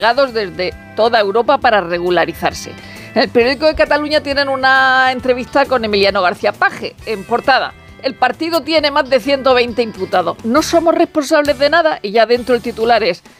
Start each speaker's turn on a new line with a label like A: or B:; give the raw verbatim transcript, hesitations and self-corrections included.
A: llegados desde toda Europa para regularizarse. En el periódico de Cataluña tienen una entrevista con Emiliano García Paje, en portada. El partido tiene más de ciento veinte imputados. No somos responsables de nada, y ya dentro el titular es: